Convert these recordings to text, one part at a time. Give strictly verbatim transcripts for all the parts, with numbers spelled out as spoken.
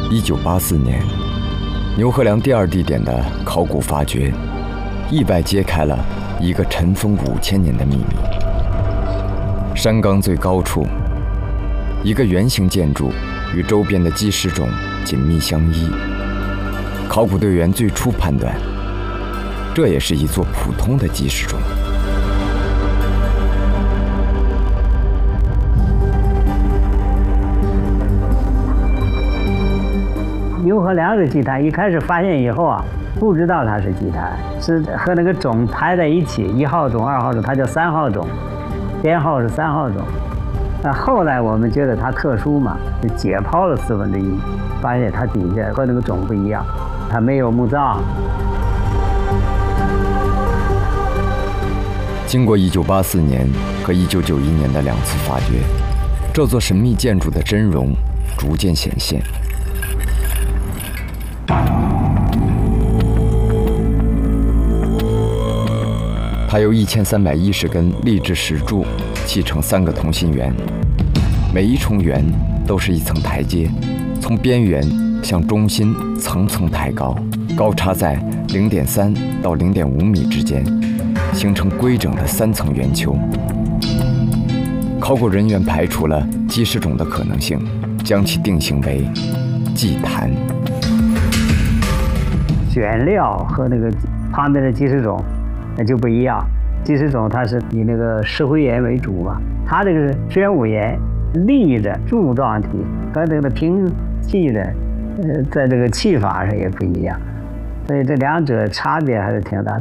一九八四年，牛河梁第二地点的考古发掘，意外揭开了一个尘封五千年的秘密。山岗最高处，一个圆形建筑与周边的基石冢紧密相依。考古队员最初判断，这也是一座普通的基石冢。 牛河梁的祭坛一开始发现以后啊，不知道它是祭坛，是和那个冢排在一起，一号冢、二号冢，它叫三号冢，编号是三号冢。那后来我们觉得它特殊嘛，就解剖了四分之一，发现它底下和那个冢不一样，它没有墓葬。 经过一九八四年和一九九一年的两次发掘，这座神秘建筑的真容逐渐显现。它由一千三百一十根立制石柱砌成三个同心圆，每一重圆都是一层台阶，从边缘向中心层层抬高，高差在零点三到零点五米之间，形成规整的三层圆丘。考古人员排除了基石冢的可能性，将其定性为祭坛。 选料和那个旁边的基石冢那就不一样，基石冢它是以那个石灰岩为主嘛，它这个是玄武岩立着柱状体，和这个平砌的，呃，在这个砌法上也不一样，所以这两者差别还是挺大的。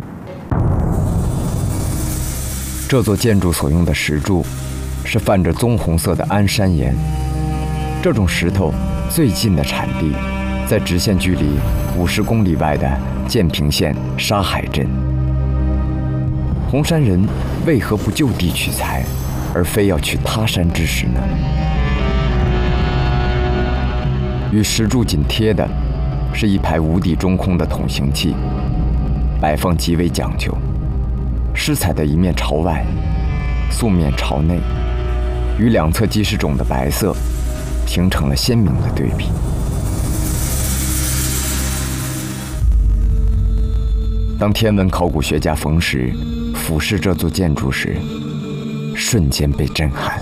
这座建筑所用的石柱是泛着棕红色的安山岩，这种石头最近的产地在直线距离五十公里外的建平县沙海镇。红山人为何不就地取材，而非要去他山之石呢？与石柱紧贴的是一排无底中空的筒形器，摆放极为讲究，石材的一面朝外，素面朝内，与两侧基石冢的白色形成了鲜明的对比。当天文考古学家冯石俯视这座建筑时，瞬间被震撼。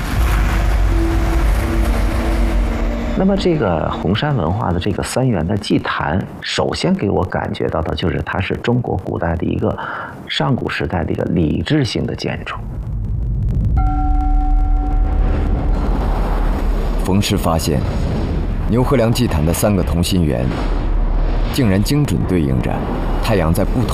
那么这个红山文化的这个三元的祭坛，首先给我感觉到的就是它是中国古代的一个上古时代的一个礼制性的建筑。 冯石发现，牛河梁祭坛的三个同心圆，竟然精准对应着太阳在不同